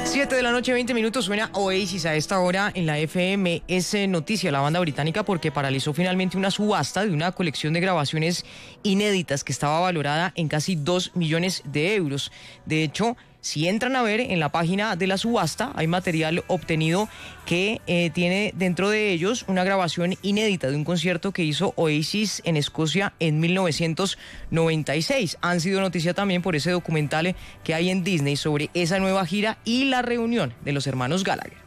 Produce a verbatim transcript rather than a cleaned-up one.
Siete de la noche, veinte minutos, suena Oasis a esta hora en la F M. Es eh, noticia la banda británica porque paralizó finalmente una subasta de una colección de grabaciones inéditas que estaba valorada en casi dos millones de euros. De hecho, si entran a ver en la página de la subasta, hay material obtenido que eh, tiene dentro de ellos una grabación inédita de un concierto que hizo Oasis en Escocia en mil novecientos noventa y seis. Han sido noticia también por ese documental que hay en Disney sobre esa nueva gira y la reunión de los hermanos Gallagher.